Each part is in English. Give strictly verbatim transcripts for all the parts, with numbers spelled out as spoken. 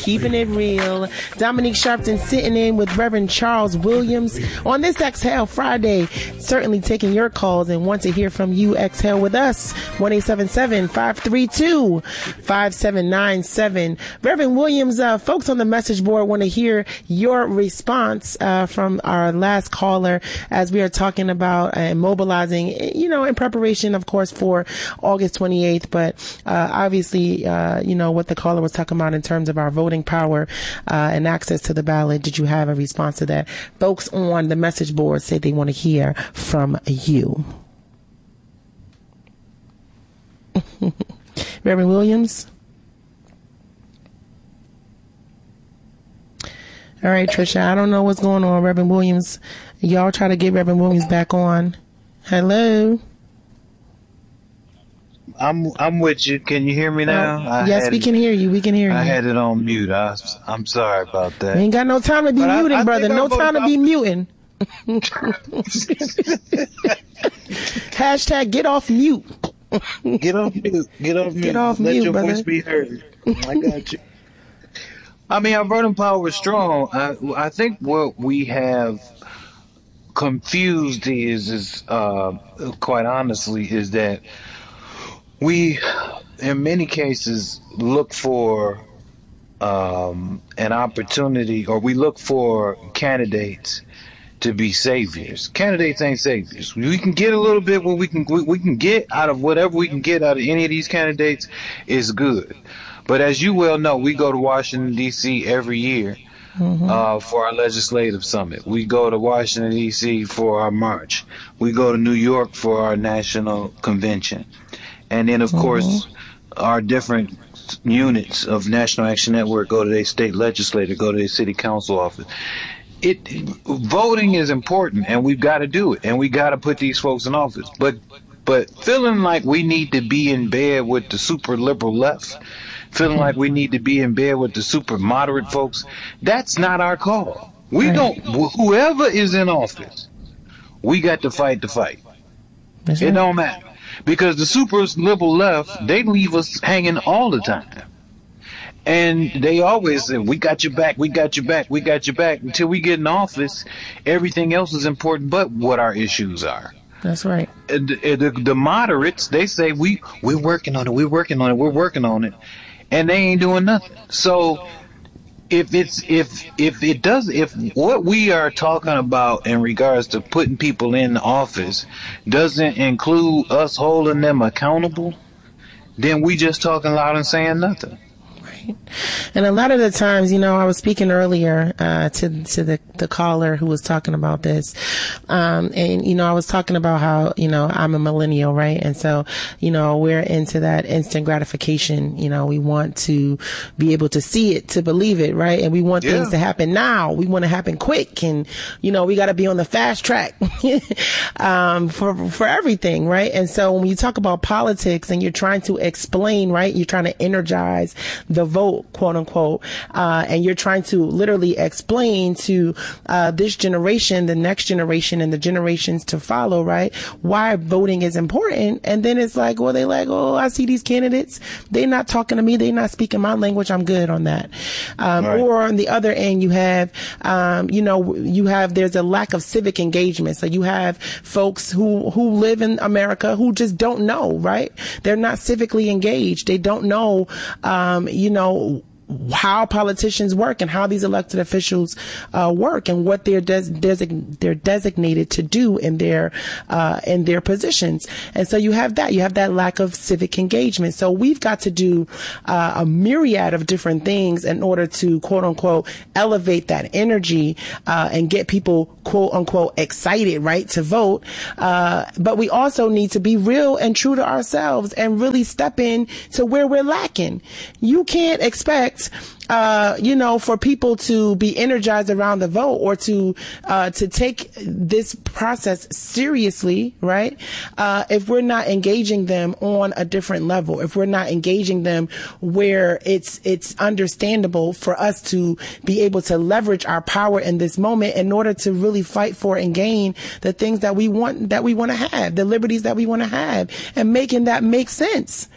keeping it real. Dominique Sharpton sitting in with Reverend Charles Williams on this Exhale Friday. Certainly taking your calls and want to hear from you. Exhale with us. one eight seven seven, five three two, five seven nine seven. Reverend Williams, uh, folks on the message board want to hear your response uh, from our last caller as we are talking about uh, mobilizing, you know, in preparation, of course, for August twenty-eighth. But uh, obviously, uh, you know, what the caller was talking about in terms of our voting power uh, and access to the ballot. Did you have a response to that? Folks on the message board say they want to hear from you. Reverend Williams? All right, Trisha, I don't know what's going on, Reverend Williams. Y'all try to get Reverend Williams back on. Hello? I'm I'm with you. Can you hear me now? Uh, yes, we can hear you. We can hear you. I had it on mute. I, I'm sorry about that. We ain't got no time to be but muting, I, I brother. No time to be muting. Hashtag get off mute. Get off mute. Get off mute. Get off Let mute, your brother. voice be heard. I got you. I mean, our voting power is strong. I, I think what we have confused is, is uh, quite honestly, is that we, in many cases, look for um, an opportunity, or we look for candidates to be saviors. Candidates ain't saviors. We can get a little bit what we can we, we can get out of whatever we can get out of any of these candidates is good. But as you well know, we go to Washington, D C every year mm-hmm. uh, for our legislative summit. We go to Washington, D C for our march. We go to New York for our national convention. And then, of mm-hmm. course, our different units of National Action Network go to their state legislature, go to their city council office. It voting is important, and we've got to do it, and we got to put these folks in office. But but feeling like we need to be in bed with the super liberal left, feeling like we need to be in bed with the super moderate folks, that's not our call. We don't. Whoever is in office, we got to fight the fight. That's it right. Don't matter. Because the super liberal left, they leave us hanging all the time. And they always say, we got your back, we got your back, we got your back. Until we get in office, everything else is important but what our issues are. That's right. The, the, the moderates, they say, we, we're working on it, we're working on it, we're working on it. And they ain't doing nothing. So if it's if if it does if what we are talking about in regards to putting people in office doesn't include us holding them accountable, then we just talking loud and saying nothing. Right. And a lot of the times, you know, I was speaking earlier uh, to to the, the caller who was talking about this. Um, and, you know, I was talking about how, you know, I'm a millennial, right? And so, you know, we're into that instant gratification. You know, we want to be able to see it, to believe it, right? And we want yeah. things to happen now. We want to happen quick. And, you know, we got to be on the fast track um, for, for everything, right? And so when you talk about politics and you're trying to explain, right, you're trying to energize the vote, quote unquote, uh, and you're trying to literally explain to uh, this generation, the next generation, and the generations to follow, right, why voting is important. And then it's like, well, they like, oh, I see these candidates, they're not talking to me, they're not speaking my language, I'm good on that. Um, right. Or on the other end, you have, um, you know, you have, there's a lack of civic engagement. So you have folks who, who live in America who just don't know, right? They're not civically engaged. They don't know, um, you know, how politicians work and how these elected officials uh, work and what they're des- design- they're designated to do in their uh, in their positions. And so you have that you have that lack of civic engagement. So we've got to do uh, a myriad of different things in order to, quote unquote, elevate that energy uh, and get people, quote unquote, excited, right, to vote. Uh, but we also need to be real and true to ourselves and really step in to where we're lacking. You can't expect Uh, you know, for people to be energized around the vote or to uh, to take this process seriously, right? Uh, if we're not engaging them on a different level, if we're not engaging them where it's it's understandable for us to be able to leverage our power in this moment in order to really fight for and gain the things that we want that we want to have, the liberties that we want to have, and making that make sense.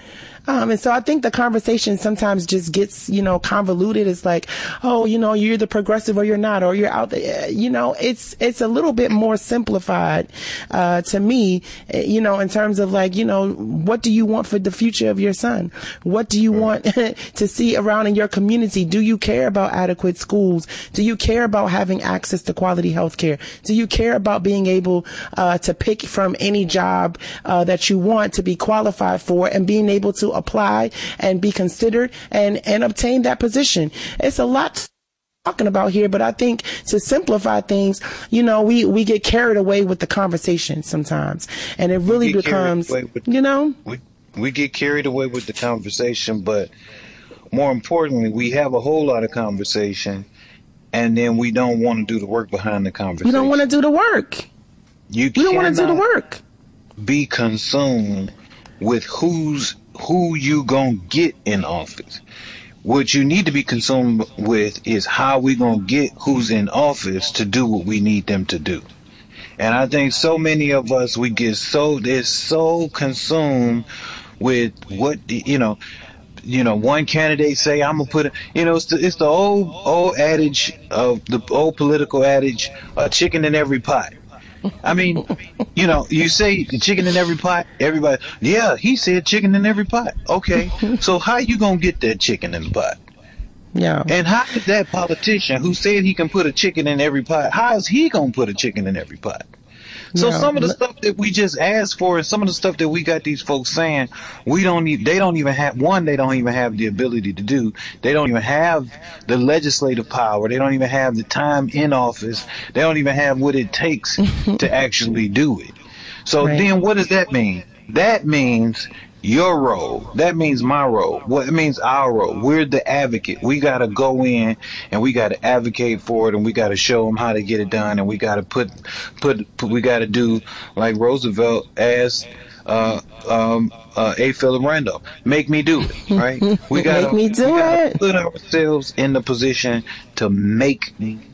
Um, and so I think the conversation sometimes just gets, you know, convoluted. It's like, oh, you know, you're the progressive or you're not, or you're out there. You know, it's, it's a little bit more simplified, uh, to me, you know, in terms of like, you know, what do you want for the future of your son? What do you want to see around in your community? Do you care about adequate schools? Do you care about having access to quality health care? Do you care about being able, uh, to pick from any job, uh, that you want to be qualified for and being able to apply and be considered and, and obtain that position? It's a lot talking about here, but I think to simplify things, you know, we, we get carried away with the conversation sometimes, and it really becomes, with, you know, we, we get carried away with the conversation, but more importantly, we have a whole lot of conversation, and then we don't want to do the work behind the conversation. We don't want to do the work. You we don't want to do the work. Be consumed with who's who you gonna get in office. What you need to be consumed with is how we gonna get who's in office to do what we need them to do. And I think so many of us, we get so, they're so consumed with what, you know, you know, one candidate say, I'm gonna put it, you know, it's the, it's the old, old adage of the old political adage, a chicken in every pot. I mean, you know, you say chicken in every pot, everybody, yeah, he said chicken in every pot. Okay, so how you gonna get that chicken in the pot? Yeah. And how is that politician who said he can put a chicken in every pot, how is he gonna put a chicken in every pot? So yeah. Some of the stuff that we just asked for and some of the stuff that we got these folks saying, we don't even, they don't even have, one, they don't even have the ability to do. They don't even have the legislative power. They don't even have the time in office. They don't even have what it takes to actually do it. So right. Then what does that mean? That means your role. That means my role. What it means our role. We're the advocate. We got to go in and we got to advocate for it, and we got to show them how to get it done, and we got to put, put, put we got to do like Roosevelt asked uh, um, uh, A. Philip Randolph, make me do it, right? We got to make me do it. Put ourselves in the position to make.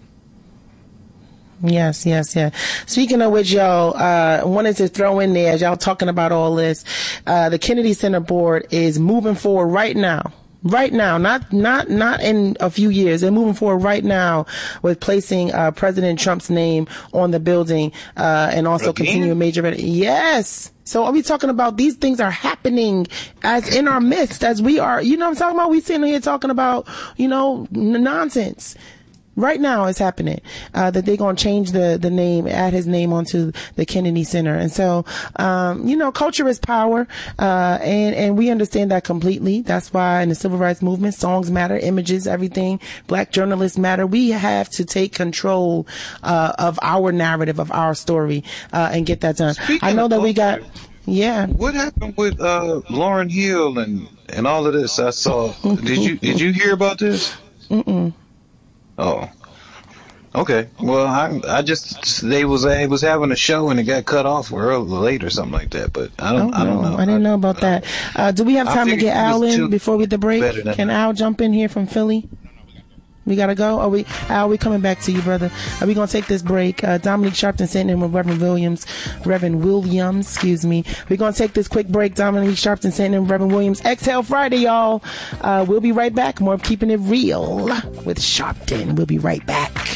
Yes, yes, yeah. Speaking of which, y'all, uh, wanted to throw in there, as y'all talking about all this, uh, the Kennedy Center board is moving forward right now. Right now, not, not, not in a few years. They're moving forward right now with placing, uh, President Trump's name on the building, uh, and also Again? continuing major, yes. So are we talking about these things are happening as in our midst, as we are, you know what I'm talking about? We sitting here talking about, you know, n- nonsense. Right now it's happening, uh, that they're going to change the, the name, add his name onto the Kennedy Center. And so, um, you know, culture is power, uh, and, and we understand that completely. That's why in the civil rights movement, songs matter, images, everything, black journalists matter. We have to take control, uh, of our narrative, of our story, uh, and get that done. Speaking I know that culture, we got, yeah. What happened with, uh, Lauryn Hill and, and all of this? I saw, did you, did you hear about this? Mm-mm. Oh, okay. Well, I I just they was they was having a show and it got cut off early late or something like that. But I don't oh, I don't know. I didn't know about that. Uh, do we have time to get Al in before we hit the break? Can Al jump in here from Philly? We gotta go. Are we, Al, we coming back to you, brother. Are we gonna take this break? Uh, Dominique Sharpton sitting in with Reverend Williams, Reverend Williams, excuse me. We're gonna take this quick break. Dominique Sharpton sitting in with Reverend Williams. Exhale Friday, y'all. Uh, we'll be right back. More of Keeping It Real with Sharpton. We'll be right back.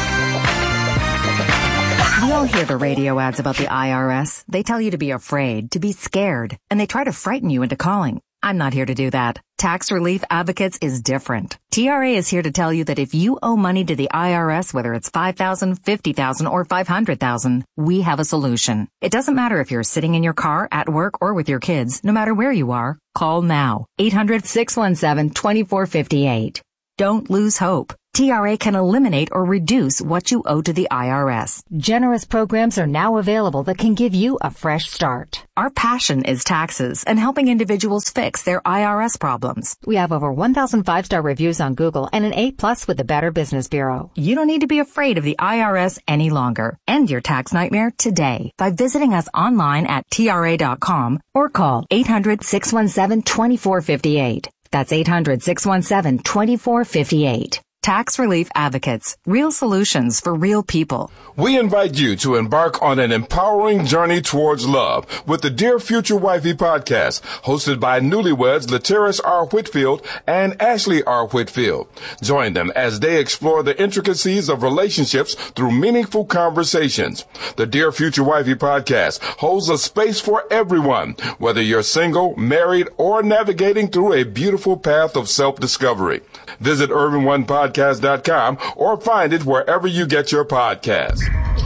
We all hear the radio ads about the I R S. They tell you to be afraid, to be scared, and they try to frighten you into calling. I'm not here to do that. Tax Relief Advocates is different. T R A is here to tell you that if you owe money to the I R S, whether it's five thousand dollars, fifty thousand dollars, or five hundred thousand dollars, we have a solution. It doesn't matter if you're sitting in your car, at work, or with your kids. No matter where you are, call now. eight hundred, six one seven, two four five eight. Don't lose hope. T R A can eliminate or reduce what you owe to the I R S. Generous programs are now available that can give you a fresh start. Our passion is taxes and helping individuals fix their I R S problems. We have over one thousand five-star reviews on Google and an A plus with the Better Business Bureau. You don't need to be afraid of the I R S any longer. End your tax nightmare today by visiting us online at T R A dot com or call eight hundred, six one seven, two four five eight. That's eight hundred, six one seven, two four five eight. Tax Relief Advocates. Real solutions for real people. We invite you to embark on an empowering journey towards love with the Dear Future Wifey podcast, hosted by newlyweds Lateris R. Whitfield and Ashley R. Whitfield. Join them as they explore the intricacies of relationships through meaningful conversations. The Dear Future Wifey podcast holds a space for everyone, whether you're single, married, or navigating through a beautiful path of self-discovery. Visit urban one podcast dot com or find it wherever you get your podcasts.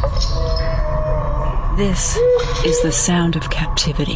This is the sound of captivity.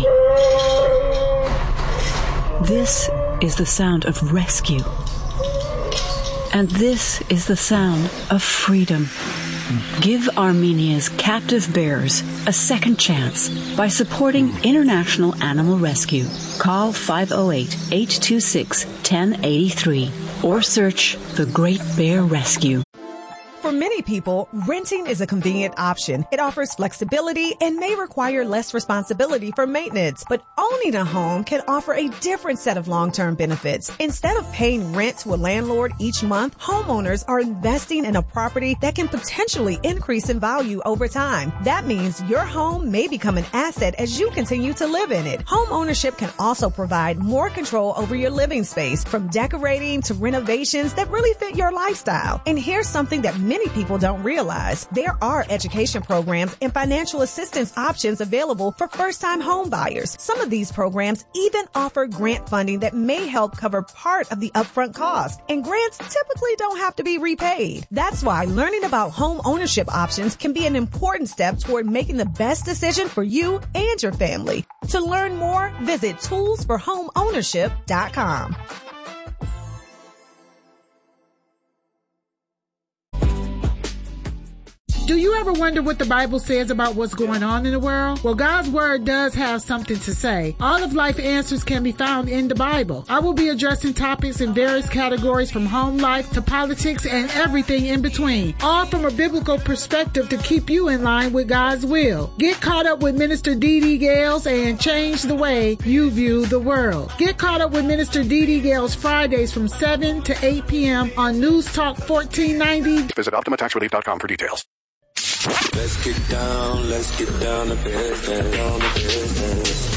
This is the sound of rescue. And this is the sound of freedom. Give Armenia's captive bears a second chance by supporting International Animal Rescue. Call five oh eight, eight two six, one oh eight three or search The Great Bear Rescue. For many people, renting is a convenient option. It offers flexibility and may require less responsibility for maintenance. But owning a home can offer a different set of long-term benefits. Instead of paying rent to a landlord each month, homeowners are investing in a property that can potentially increase in value over time. That means your home may become an asset as you continue to live in it. Home ownership can also provide more control over your living space, from decorating to renovations that really fit your lifestyle. And here's something that many Many people don't realize. There are education programs and financial assistance options available for first-time home buyers. Some of these programs even offer grant funding that may help cover part of the upfront cost. And grants typically don't have to be repaid. That's why learning about home ownership options can be an important step toward making the best decision for you and your family. To learn more, visit tools for home ownership dot com. Do you ever wonder what the Bible says about what's going on in the world? Well, God's Word does have something to say. All of life answers can be found in the Bible. I will be addressing topics in various categories from home life to politics and everything in between, all from a biblical perspective to keep you in line with God's will. Get caught up with Minister Dee Dee Gales and change the way you view the world. Get caught up with Minister Dee Dee Gales Fridays from seven to eight p.m. on News Talk fourteen ninety. Visit Optima Tax Relief dot com for details. Let's get down, let's get down to business, down to business.